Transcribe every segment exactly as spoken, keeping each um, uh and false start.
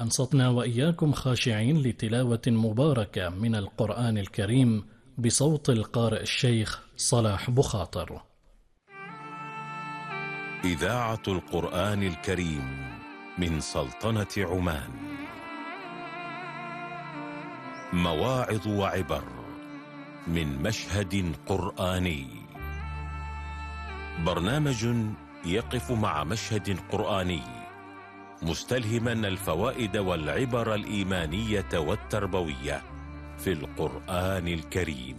أنصتنا وإياكم خاشعين لتلاوة مباركة من القرآن الكريم بصوت القارئ الشيخ صلاح بخاطر. إذاعة القرآن الكريم من سلطنة عمان. مواعظ وعبر من مشهد قرآني. برنامج يقف مع مشهد قرآني مستلهما الفوائد والعبر الإيمانية والتربوية في القرآن الكريم.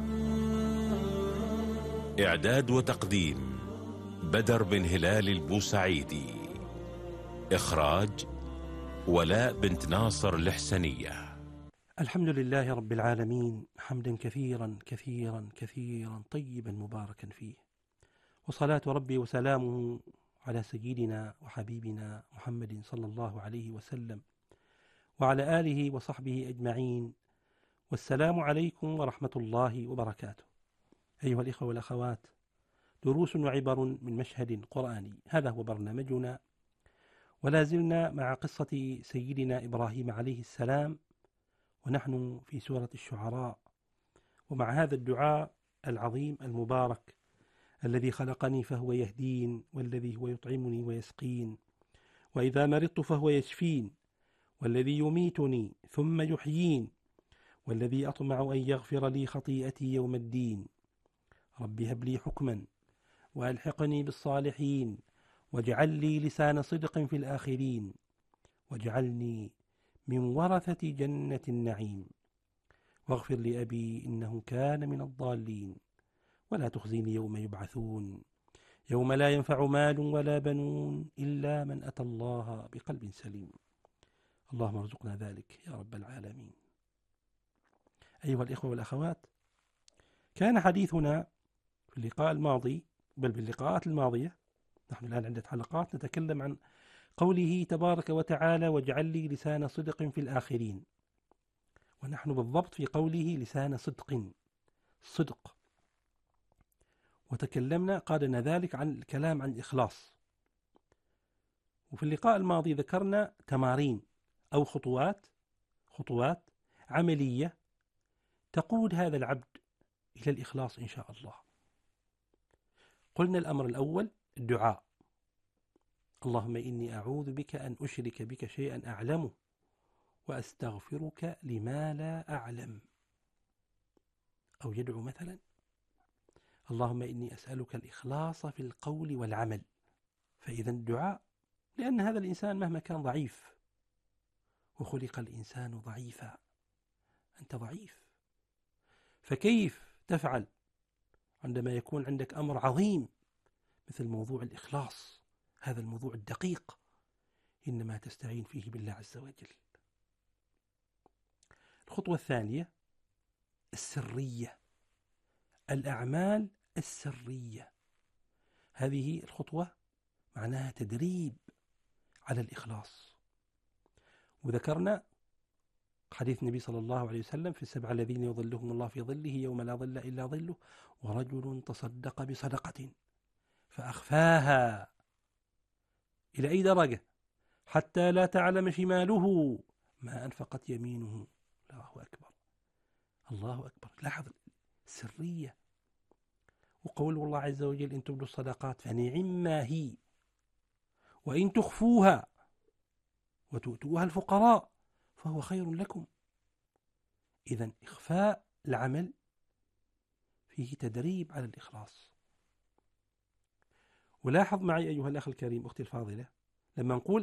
إعداد وتقديم بدر بن هلال البوسعيدي. إخراج ولاء بنت ناصر الحسنية. الحمد لله رب العالمين، حمدا كثيرا كثيرا كثيرا طيبا مباركا فيه، وصلاة ربي وسلامه على سيدنا وحبيبنا محمد صلى الله عليه وسلم وعلى آله وصحبه أجمعين. والسلام عليكم ورحمة الله وبركاته. أيها الإخوة والأخوات، دروس وعبر من مشهد قرآني، هذا هو برنامجنا، ولا زلنا مع قصة سيدنا إبراهيم عليه السلام، ونحن في سورة الشعراء، ومع هذا الدعاء العظيم المبارك: الذي خلقني فهو يهدين، والذي هو يطعمني ويسقين، وإذا مرضت فهو يشفين، والذي يميتني ثم يحيين، والذي أطمع أن يغفر لي خطيئتي يوم الدين. رب هب لي حكما وألحقني بالصالحين، واجعل لي لسان صدق في الآخرين، واجعلني من ورثة جنة النعيم، واغفر لأبي إنه كان من الضالين، ولا تخزيني يوم يبعثون، يوم لا ينفع مال ولا بنون إلا من أتى الله بقلب سليم. اللهم ارزقنا ذلك يا رب العالمين. أيها الإخوة والأخوات، كان حديثنا في اللقاء الماضي، بل باللقاءات الماضية، نحن الآن عدة حلقات نتكلم عن قوله تبارك وتعالى: واجعل لي لسان صدق في الآخرين، ونحن بالضبط في قوله لسان صدق، صدق. وتكلمنا قادنا ذلك عن الكلام عن الإخلاص. وفي اللقاء الماضي ذكرنا تمارين أو خطوات خطوات عملية تقود هذا العبد إلى الإخلاص إن شاء الله. قلنا الأمر الأول الدعاء: اللهم إني أعوذ بك أن أشرك بك شيئا أعلمه، وأستغفرك لما لا أعلم. أو يدعو مثلا: اللهم إني أسألك الإخلاص في القول والعمل. فإذا الدعاء، لأن هذا الإنسان مهما كان ضعيف، وخلق الإنسان ضعيفا، أنت ضعيف، فكيف تفعل عندما يكون عندك أمر عظيم مثل موضوع الإخلاص؟ هذا الموضوع الدقيق إنما تستعين فيه بالله عز وجل. الخطوة الثانية السرية، الأعمال السرية. هذه الخطوة معناها تدريب على الإخلاص. وذكرنا حديث النبي صلى الله عليه وسلم في السبعة الذين يظلهم الله في ظله يوم لا ظل إلا ظله: ورجل تصدق بصدقة فأخفاها. إلى أي درجة؟ حتى لا تعلم شماله ما أنفقت يمينه. الله أكبر، الله أكبر. لاحظ السرية. وقول الله عز وجل: إن تبدوا الصدقات فنعما هي، وإن تخفوها وتؤتوها الفقراء فهو خير لكم. إذن إخفاء العمل فيه تدريب على الإخلاص. ولاحظ معي أيها الأخ الكريم، أختي الفاضلة، لما نقول